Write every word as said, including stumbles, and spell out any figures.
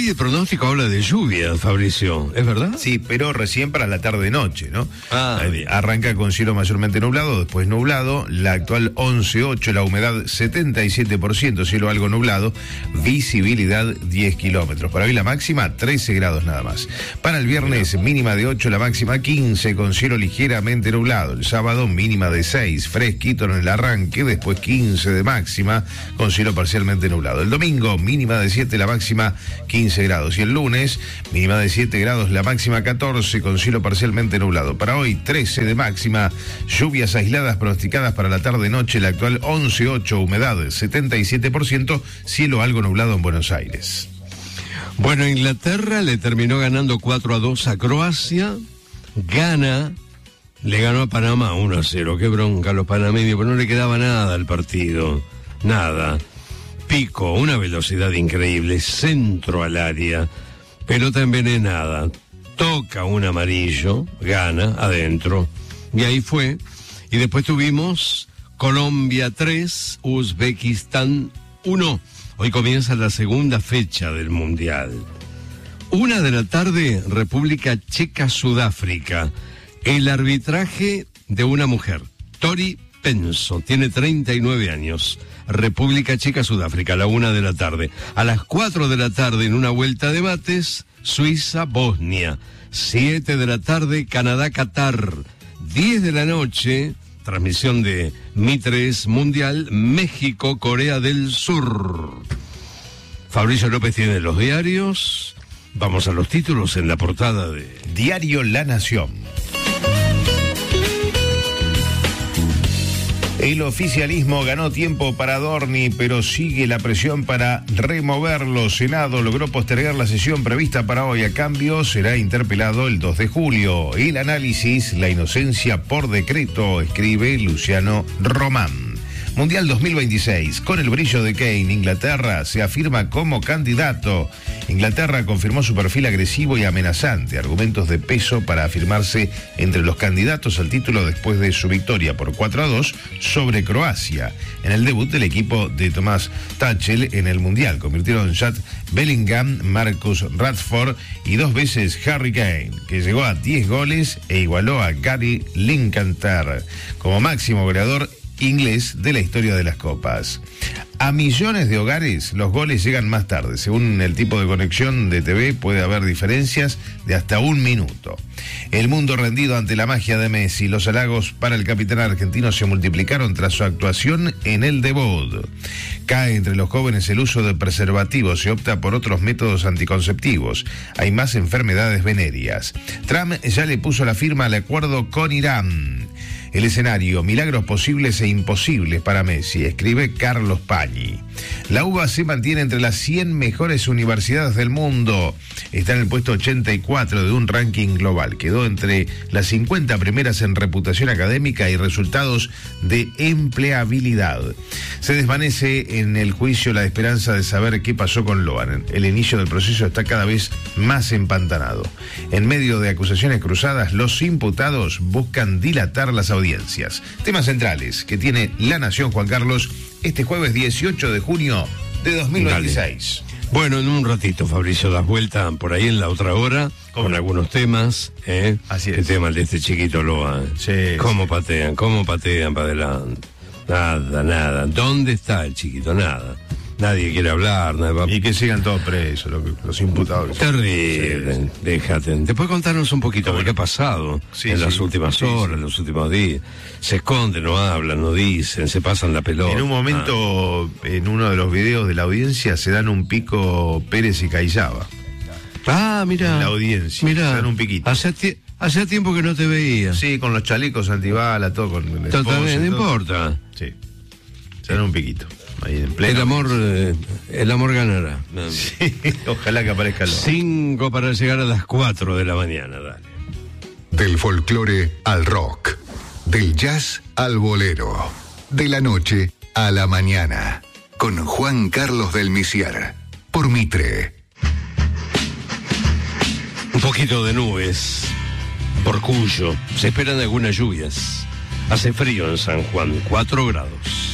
Hoy el pronóstico habla de lluvia, Fabricio, ¿es verdad? Sí, pero recién para la tarde-noche, ¿no? Ah, bien. Arranca con cielo mayormente nublado, después nublado, la actual once ocho, la humedad setenta y siete por ciento, cielo algo nublado, visibilidad diez kilómetros. Para hoy la máxima trece grados nada más. Para el viernes mínima de ocho, la máxima quince, con cielo ligeramente nublado. El sábado mínima de seis, fresquito en el arranque, después quince de máxima, con cielo parcialmente nublado. El domingo mínima de siete, la máxima quince grados. Y el lunes, mínima de siete grados, la máxima catorce, con cielo parcialmente nublado. Para hoy, trece de máxima, lluvias aisladas pronosticadas para la tarde-noche, la actual once ocho, humedad setenta y siete por ciento, cielo algo nublado en Buenos Aires. Bueno, Inglaterra le terminó ganando cuatro a dos a Croacia, Ghana le ganó a Panamá uno a cero, qué bronca los panameños, pero no le quedaba nada al partido, nada. Pico, una velocidad increíble, centro al área, pelota envenenada, toca un amarillo, gana, adentro, y ahí fue. Y después tuvimos Colombia tres, Uzbekistán uno. Hoy comienza la segunda fecha del Mundial. Una de la tarde, República Checa, Sudáfrica. El arbitraje de una mujer, Tori Penso, tiene treinta y nueve años. República Checa, Sudáfrica, a la una de la tarde. A las cuatro de la tarde, en una vuelta de mates, Suiza, Bosnia. Siete de la tarde, Canadá, Qatar. Diez de la noche, transmisión de Mitres Mundial, México, Corea del Sur. Fabricio López tiene los diarios. Vamos a los títulos en la portada de Diario La Nación. El oficialismo ganó tiempo para Adorni, pero sigue la presión para removerlo. Senado logró postergar la sesión prevista para hoy. A cambio, será interpelado el dos de julio. El análisis, la inocencia por decreto, escribe Luciano Román. Mundial dos mil veintiséis. Con el brillo de Kane, Inglaterra se afirma como candidato. Inglaterra confirmó su perfil agresivo y amenazante, argumentos de peso para afirmarse entre los candidatos al título después de su victoria por cuatro a dos sobre Croacia. En el debut del equipo de Thomas Tuchel en el Mundial, convirtieron Jude Bellingham, Marcus Rashford y dos veces Harry Kane, que llegó a diez goles e igualó a Gary Lineker como máximo goleador inglés de la historia de las copas. A millones de hogares los goles llegan más tarde. Según el tipo de conexión de T V puede haber diferencias de hasta un minuto. El mundo rendido ante la magia de Messi. Los halagos para el capitán argentino se multiplicaron tras su actuación en el debut. Cae entre los jóvenes el uso de preservativos. Se opta por otros métodos anticonceptivos. Hay más enfermedades venéreas. Trump ya le puso la firma al acuerdo con Irán. El escenario, milagros posibles e imposibles para Messi, escribe Carlos Pañi. La U B A se mantiene entre las cien mejores universidades del mundo. Está en el puesto ochenta y cuatro de un ranking global. Quedó entre las cincuenta primeras en reputación académica y resultados de empleabilidad. Se desvanece en el juicio la esperanza de saber qué pasó con Loan. El inicio del proceso está cada vez más empantanado. En medio de acusaciones cruzadas, los imputados buscan dilatar las audiencias. Temas centrales que tiene La Nación, Juan Carlos, este jueves dieciocho de junio de dos mil veintiséis. Dale. Bueno, en un ratito, Fabricio, das vuelta por ahí en la otra hora, ¿cómo? Con algunos temas, ¿eh? Así es. El tema de este chiquito Loa. Sí, ¿Cómo sí. patean? ¿Cómo patean para adelante? Nada, nada. ¿Dónde está el chiquito? Nada. Nadie quiere hablar. Nada. Y que sigan todos presos, los, los imputados. Terrible. Sí. Déjate. Después contarnos un poquito bueno. de qué ha pasado sí, en sí. las últimas sí, horas, sí. en los últimos días. Se esconden, no hablan, no dicen, se pasan la pelota. En un momento, ah. en uno de los videos de la audiencia, se dan un pico Pérez y Cayaba. Ah, mira. En la audiencia. Mira. Se dan un piquito. Hace, ti- hace tiempo que no te veía. Sí, con los chalecos antibala, todo con el Totalmente, no importa. Sí. Se dan un piquito. Ahí en pleno. El amor, eh, el amor ganará. Sí, ojalá que aparezca el Cinco para llegar a las cuatro de la mañana, dale. Del folclore al rock, del jazz al bolero, de la noche a la mañana, con Juan Carlos del Misiar, por Mitre. Un poquito de nubes, por Cuyo, se esperan algunas lluvias. Hace frío en San Juan, cuatro grados.